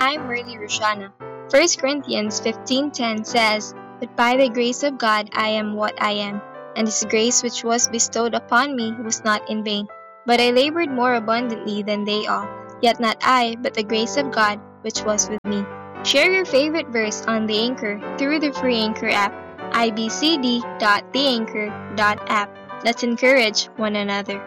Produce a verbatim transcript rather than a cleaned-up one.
I'm Merly Roshana. First Corinthians fifteen ten says, "But by the grace of God I am what I am, and His grace which was bestowed upon me was not in vain. But I labored more abundantly than they all, yet not I, but the grace of God which was with me." Share your favorite verse on the Anchor through the free Anchor app, i b c d dot the anchor dot app. Let's encourage one another.